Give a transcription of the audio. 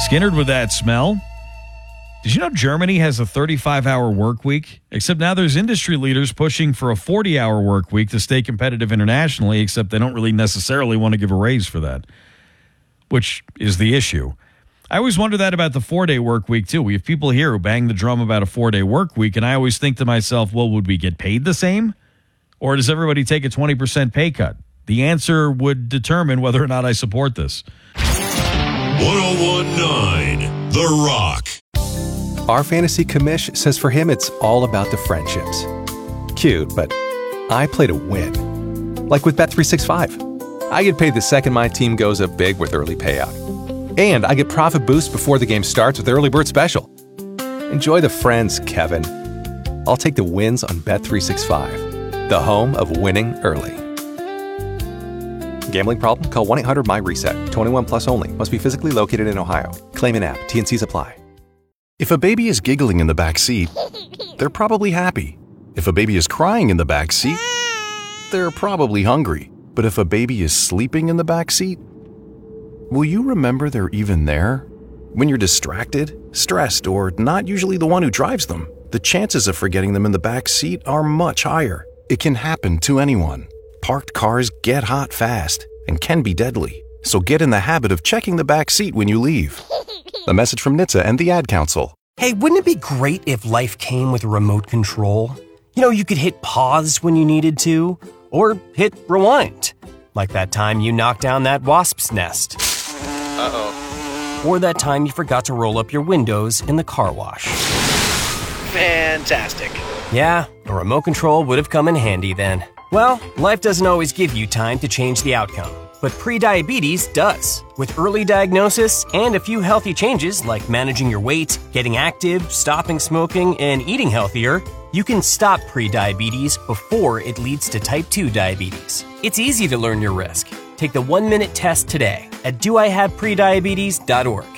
Skinnered with that smell. Did you know Germany has a 35-hour work week? Except now there's industry leaders pushing for a 40-hour work week to stay competitive internationally, except they don't really necessarily want to give a raise for that, which is the issue. I always wonder that about the 4-day work week, too. We have people here who bang the drum about a 4-day work week, and I always think to myself, well, would we get paid the same? Or does everybody take a 20% pay cut? The answer would determine whether or not I support this. 1019 The Rock. Our fantasy commish says for him it's all about the friendships. Cute, but I play to win. Like with Bet365. I get paid the second my team goes up big with early payout. And I get profit boost before the game starts with Early Bird Special. Enjoy the friends, Kevin. I'll take the wins on Bet365, the home of winning early. Gambling problem? Call 1-800-MY-RESET. 21 plus only. Must be physically located in Ohio. Claim in app. T&Cs apply. If a baby is giggling in the back seat, they're probably happy. If a baby is crying in the back seat, they're probably hungry. But if a baby is sleeping in the back seat, will you remember they're even there? When you're distracted, stressed, or not usually the one who drives them, the chances of forgetting them in the back seat are much higher. It can happen to anyone. Parked cars get hot fast and can be deadly. So get in the habit of checking the back seat when you leave. A message from NHTSA and the Ad Council. Hey, wouldn't it be great if life came with a remote control? You know, you could hit pause when you needed to, or hit rewind. Like that time you knocked down that wasp's nest. Uh-oh. Or that time you forgot to roll up your windows in the car wash. Fantastic. Yeah, a remote control would have come in handy then. Well, life doesn't always give you time to change the outcome, but prediabetes does. With early diagnosis and a few healthy changes like managing your weight, getting active, stopping smoking, and eating healthier, you can stop prediabetes before it leads to type 2 diabetes. It's easy to learn your risk. Take the 1-minute test today at doihaveprediabetes.org.